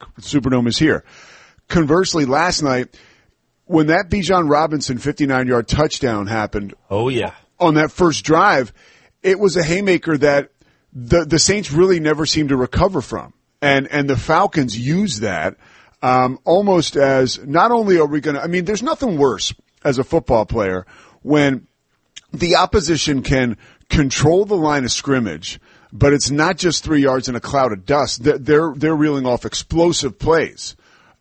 Superdome is here. Conversely, last night, when that Bijan Robinson 59-yard touchdown happened, oh yeah, on that first drive, it was a haymaker that the Saints really never seemed to recover from. And the Falcons used that almost as, not only are we going to, I mean, there's nothing worse as a football player when the opposition can control the line of scrimmage, but it's not just 3 yards in a cloud of dust. They're reeling off explosive plays.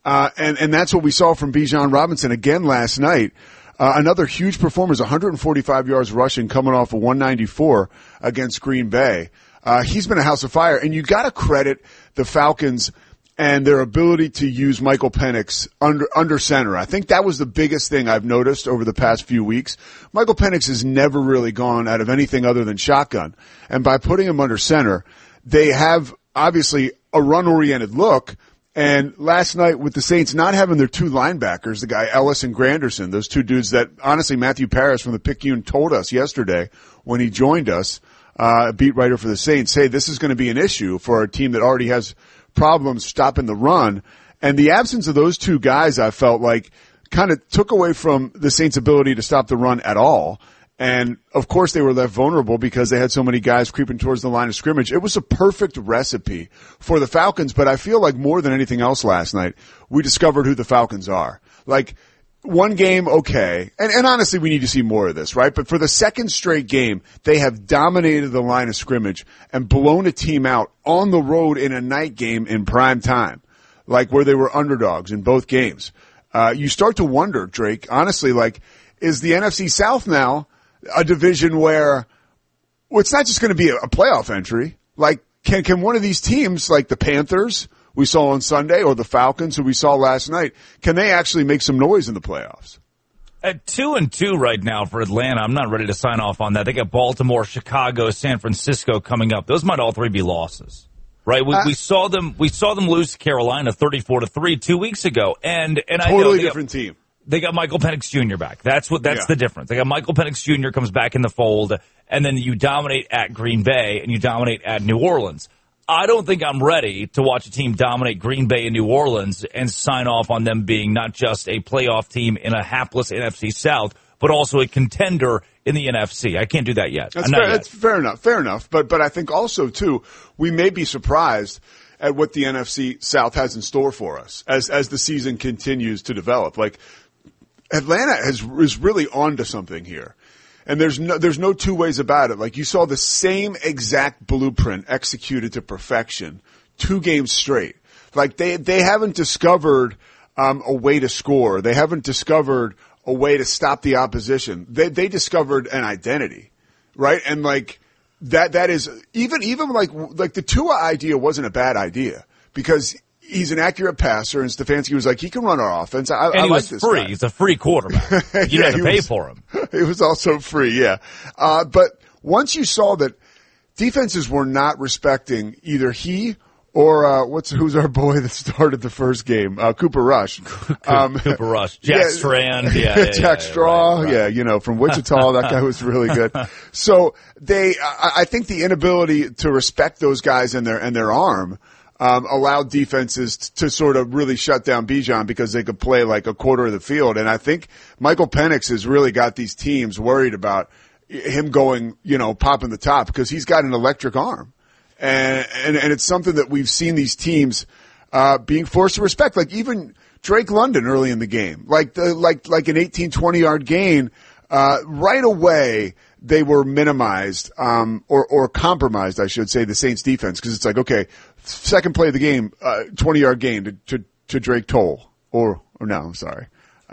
And that's what we saw from Bijan Robinson again last night. Another huge performance, 145 yards rushing coming off of 194 against Green Bay. He's been a house of fire, and you got to credit the Falcons and their ability to use Michael Penix under center. I think that was the biggest thing I've noticed over the past few weeks. Michael Penix has never really gone out of anything other than shotgun, and by putting him under center, they have obviously a run-oriented look. And last night with the Saints not having their two linebackers, the guy Ellis and Granderson, those two dudes that honestly Matthew Paris from the Picayune told us yesterday when he joined us, a beat writer for the Saints, hey, this is going to be an issue for a team that already has problems stopping the run. And the absence of those two guys, I felt like, kind of took away from the Saints' ability to stop the run at all. And, of course, they were left vulnerable because they had so many guys creeping towards the line of scrimmage. It was a perfect recipe for the Falcons, but I feel like more than anything else last night, we discovered who the Falcons are. Like, one game, okay. And honestly, we need to see more of this, right? But for the second straight game, they have dominated the line of scrimmage and blown a team out on the road in a night game in prime time, like where they were underdogs in both games. You start to wonder, Drake, honestly, like, is the NFC South now a division where well, it's not just going to be a playoff entry? Like, can one of these teams, like the Panthers we saw on Sunday, or the Falcons who we saw last night, can they actually make some noise in the playoffs? At 2-2 right now for Atlanta, I'm not ready to sign off on that. They got Baltimore, Chicago, San Francisco coming up. Those might all three be losses, right? We saw them lose to Carolina 34-3 2 weeks ago, and totally different team. They got Michael Penix Jr. back. That's the difference. They got Michael Penix Jr. comes back in the fold, and then you dominate at Green Bay and you dominate at New Orleans. I don't think I'm ready to watch a team dominate Green Bay and New Orleans and sign off on them being not just a playoff team in a hapless NFC South, but also a contender in the NFC. I can't do that yet. That's fair enough. Fair enough. But I think also, too, we may be surprised at what the NFC South has in store for us as the season continues to develop. Like, Atlanta is really onto something here. And there's no two ways about it. Like, you saw the same exact blueprint executed to perfection 2 games straight. Like, they haven't discovered a way to score. They haven't discovered a way to stop the opposition. They discovered an identity, right? And like that is even like the Tua idea wasn't a bad idea because he's an accurate passer, and Stefanski was like, he can run our offense. I he like was this free. guy. He's a free quarterback. You had to pay for him. It was also free, yeah. But once you saw that defenses were not respecting either he or who's our boy that started the first game? Cooper Rush. Cooper Rush. Jack Strand. Jack Straw. Right. Yeah, from Wichita. That guy was really good. So I think the inability to respect those guys and their arm allowed defenses to sort of really shut down Bijan because they could play like a quarter of the field. And I think Michael Penix has really got these teams worried about him going, popping the top because he's got an electric arm. And it's something that we've seen these teams being forced to respect. Like even Drake London early in the game, like an 18-20 yard gain, right away they were minimized or compromised, I should say, the Saints defense because it's like, okay, second play of the game, 20-yard gain to Drake Toll or no, I'm sorry.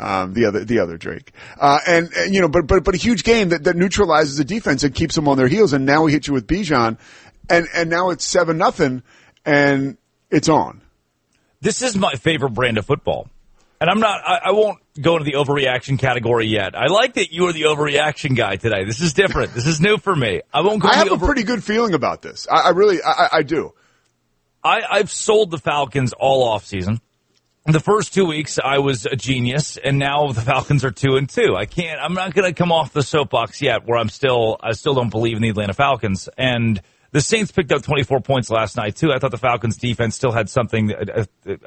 The other Drake. But a huge gain that neutralizes the defense and keeps them on their heels. And now we hit you with Bijan and now it's 7-0 and it's on. This is my favorite brand of football. And I won't go into the overreaction category yet. I like that you are the overreaction guy today. This is different. This is new for me. I have a pretty good feeling about this. I really do. I've sold the Falcons all offseason. The first 2 weeks, I was a genius, and now the Falcons are 2-2. I'm not going to come off the soapbox yet where I still don't believe in the Atlanta Falcons. And the Saints picked up 24 points last night, too. I thought the Falcons defense still had something,